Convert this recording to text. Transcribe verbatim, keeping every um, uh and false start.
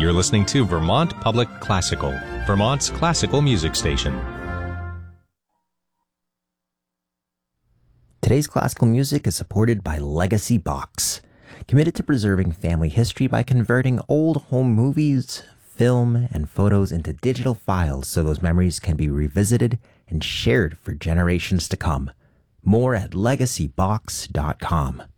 You're listening to Vermont Public Classical, Vermont's classical music station. Today's classical music is supported by Legacy Box, committed to preserving family history by converting old home movies, film, and photos into digital files so those memories can be revisited and shared for generations to come. More at legacy box dot com.